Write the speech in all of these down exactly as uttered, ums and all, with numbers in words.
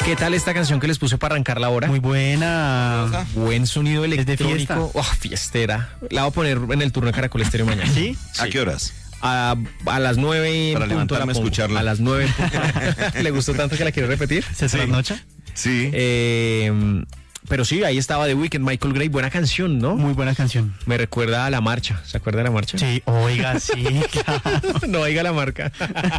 ¿Qué tal esta canción que les puse para arrancar la hora? Muy buena. Buen sonido electrónico. ¿Es de fiesta? Oh, fiestera. La voy a poner en el turno de Caracol Estéreo mañana. ¿Sí? ¿A qué horas? A, a las nueve. Para levantarme a escucharla. A las nueve. ¿Le gustó tanto que la quiero repetir? ¿Se trasnocha? Sí. Eh, pero sí, ahí estaba The Weeknd, Michael Gray. Buena canción, ¿no? Muy buena canción. Me recuerda a La Marcha. ¿Se acuerda de La Marcha? Sí, oiga, sí, claro. No oiga la marca.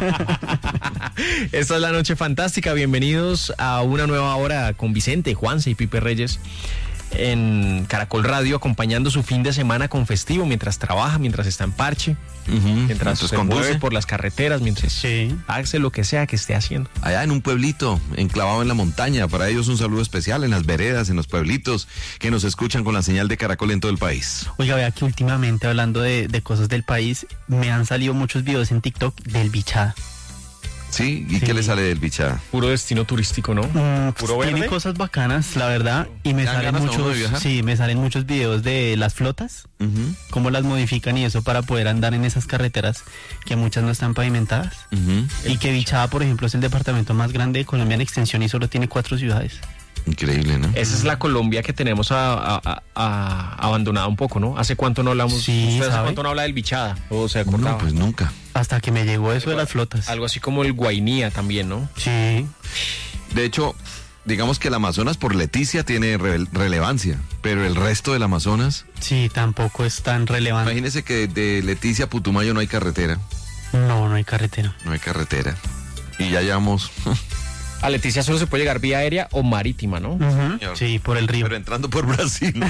Esta es La Noche Fantástica. Bienvenidos a una nueva hora con Vicente, Juanse y Pipe Reyes en Caracol Radio, acompañando su fin de semana con festivo, mientras trabaja, mientras está en parche, Uh-huh. mientras se conduce mueve por las carreteras, mientras Sí. hace lo que sea que esté haciendo. allá en un pueblito, enclavado en la montaña. Para ellos un saludo especial en las veredas, en los pueblitos que nos escuchan con la señal de Caracol en todo el país. Oiga, vea que últimamente, hablando de, de cosas del país, me han salido muchos videos en TikTok del bichada. ¿Sí? ¿Y Sí. qué le sale del bichada? Puro destino turístico, ¿no? Mm, ¿Puro tiene verde? cosas bacanas, la verdad, y me ¿Dan salen ganas a uno de muchos, viajar? sí, me salen muchos videos de las flotas, Uh-huh. cómo las modifican y eso para poder andar en esas carreteras que muchas no están pavimentadas. Uh-huh. Y que Bichada, por ejemplo, es el departamento más grande de Colombia en extensión y solo tiene cuatro ciudades. Increíble, ¿no? Esa es la Colombia que tenemos a, a- a- a- abandonada un poco, ¿no? ¿Hace cuánto no hablamos? Sí, ¿Usted hace ¿sabe? cuánto no habla del Bichada? ¿O se No, acordaba? pues nunca. Hasta que me llegó eso de las flotas. Algo así como el Guainía también, ¿no? Sí. De hecho, digamos que el Amazonas por Leticia tiene re- relevancia, pero el resto del Amazonas, Sí, tampoco es tan relevante. imagínese que de Leticia a Putumayo no hay carretera, No, no hay carretera. no hay carretera. Y ya llevamos, A Leticia solo se puede llegar vía aérea o marítima, ¿no? Ujú. Señor. Sí, por el río. pero entrando por Brasil.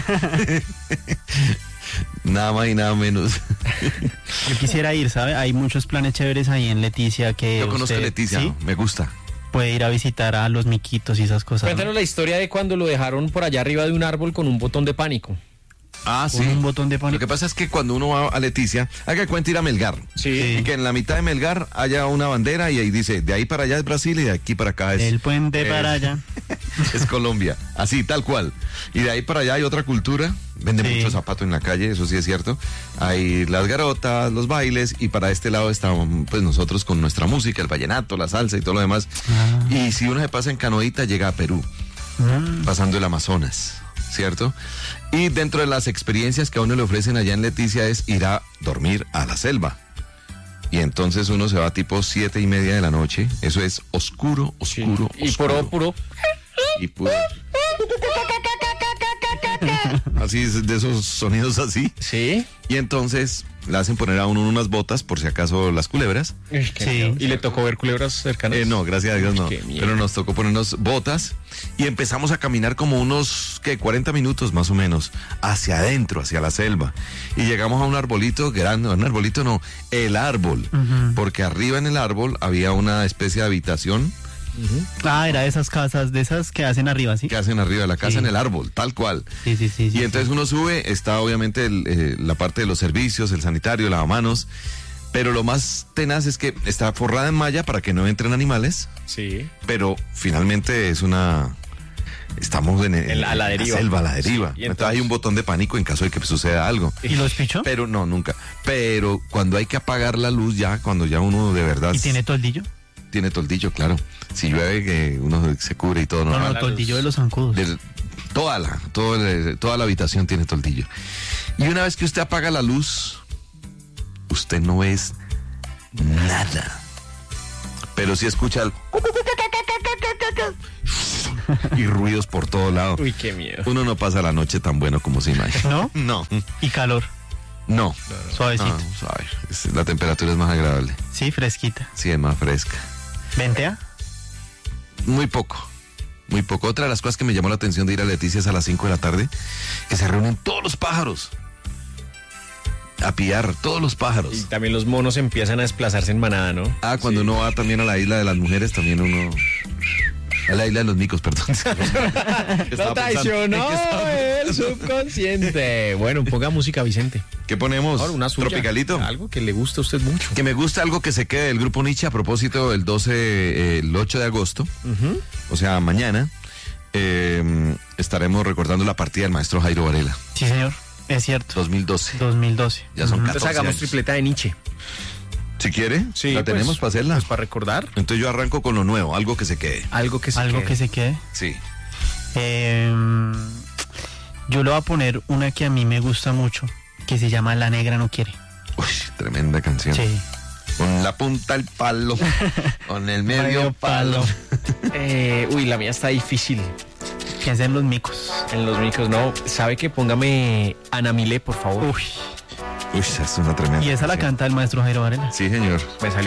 Nada más y nada menos. Yo quisiera ir, ¿sabe? Hay muchos planes chéveres ahí en Leticia que Yo conozco usted, Leticia, ¿sí? me gusta. Puede ir a visitar a los miquitos y esas cosas. ¿no? Cuéntanos la historia de cuando lo dejaron por allá arriba de un árbol con un botón de pánico. Ah, Con un botón de Lo pánico. que pasa es que cuando uno va a Leticia, haga cuenta ir a Melgar. Sí. Y que en la mitad de Melgar haya una bandera y ahí dice, de ahí para allá es Brasil y de aquí para acá es, El puente eh, para allá. es Colombia. Así, tal cual. Y de ahí para allá hay otra cultura. Venden Sí. mucho zapato en la calle, eso sí es cierto. Hay las garotas, los bailes, y para este lado estamos pues nosotros con nuestra música, el vallenato, la salsa y todo lo demás. Ah. Y si uno se pasa en canoita, llega a Perú, Mm. pasando el Amazonas, ¿cierto? Y dentro de las experiencias que a uno le ofrecen allá en Leticia es ir a dormir a la selva. Y entonces uno se va tipo siete y media de la noche. Eso es oscuro, Sí. oscuro, Y oscuro. puro, puro. Y puro. Así, es, de esos sonidos así. Sí. Y entonces le hacen poner a uno unas botas por si acaso las culebras. Uy, qué Sí. miedo. ¿Y le tocó ver culebras cercanas? Eh, no, gracias a Dios no. Qué miedo. Pero nos tocó ponernos botas y empezamos a caminar como unos, ¿qué? cuarenta minutos más o menos hacia adentro, hacia la selva. Y llegamos a un arbolito grande, un arbolito no, el árbol. Ujú. Porque arriba en el árbol había una especie de habitación Ah, era de esas casas, de esas que hacen arriba, ¿sí? que hacen arriba de la casa Sí. en el árbol, tal cual. Sí, sí, sí. sí, Y entonces uno sube, está obviamente el, eh, la parte de los servicios, el sanitario, el lavamanos, pero lo más tenaz es que está forrada en malla para que no entren animales, Sí. pero finalmente es una... Estamos en, en- En la- a la en deriva. selva, a la deriva. Sí, y entonces, entonces- hay un botón de pánico en caso de que suceda algo. ¿Y los pichó? Pero no, nunca. Pero cuando hay que apagar la luz ya, cuando ya uno de verdad ¿Y tiene toldillo? tiene toldillo, claro. Si llueve, que uno se cubre y todo No, normal. no, la toldillo luz. de los zancudos. Del- toda la, todo el- toda la habitación tiene toldillo. Y una vez que usted apaga la luz, usted no es nada. Pero sí escucha el... y ruidos por todo lado. Uy, qué miedo. Uno no pasa la noche tan bueno como se imagina. ¿No? No, Y calor, no. suavecito. No, suave. Es- la temperatura es más agradable. Sí, fresquita. Sí, es más fresca. ¿Ventea? Muy poco, muy poco. Otra de las cosas que me llamó la atención de ir a Leticia es a las cinco de la tarde, que se reúnen todos los pájaros a pillar, todos los Y pájaros. también los monos empiezan a desplazarse en manada, ¿no? Ah, cuando Sí. uno va también a la isla de las mujeres, también uno... A la isla de los micos, perdón. Lo Estaba pensando- traicionó ¿en qué estaba el subconsciente. Bueno, ponga música, Vicente. ¿Qué ponemos? Ahora, una suya. Tropicalito. Algo que le gusta a usted mucho. Que me gusta algo que se quede del grupo Nietzsche a propósito del doce, eh, el ocho de agosto, Ujú. o sea, mañana, eh, estaremos recordando la partida del maestro Jairo Varela, Sí, señor. Es cierto. dos mil doce. dos mil doce. Ya son Ujú. catorce Entonces hagamos años. tripleta de Nietzsche. Si quiere, Sí, la tenemos pues, para hacerla. Pues para recordar. Entonces yo arranco con lo nuevo, algo que se quede. Algo que se Algo quede. que se quede. Sí. Eh, yo le voy a poner una que a mí me gusta mucho, que se llama La Negra No Quiere. Uy, tremenda canción. Sí. Con la punta al palo, con el medio, Medio palo. palo. Eh, uy, la mía está difícil. Piensa en los micos. En los micros, no. ¿Sabe qué? Póngame Ana Milé, por favor. Uy. Uy, esa es una tremenda Y esa la canción. canta el maestro Jairo Varela. Sí, señor. Me salió